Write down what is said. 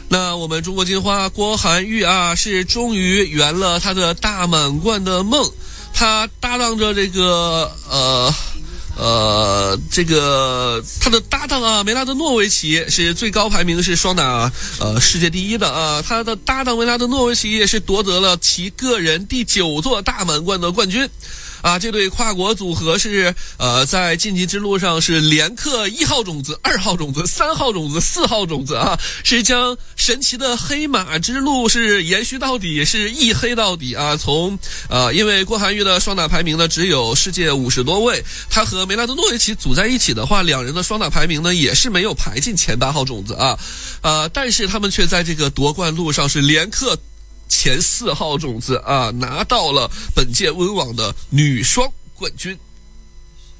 那我们中国金花郭涵玉啊，是终于圆了她的大满贯的梦。她搭档着他的搭档啊，梅拉德诺维奇是最高排名是双打世界第一的啊，他的搭档梅拉德诺维奇也是夺得了其个人第9座大满贯的冠军。啊，这对跨国组合是在晋级之路上是连克1号种子、2号种子、3号种子、4号种子啊，是将神奇的黑马之路是延续到底，是一黑到底啊！因为郭涵玉的双打排名呢只有世界50多位，他和梅拉德诺维奇组在一起的话，两人的双打排名呢也是没有排进前8号种子啊，但是他们却在这个夺冠路上是连克前4号种子啊，拿到了本届温网的女双冠军。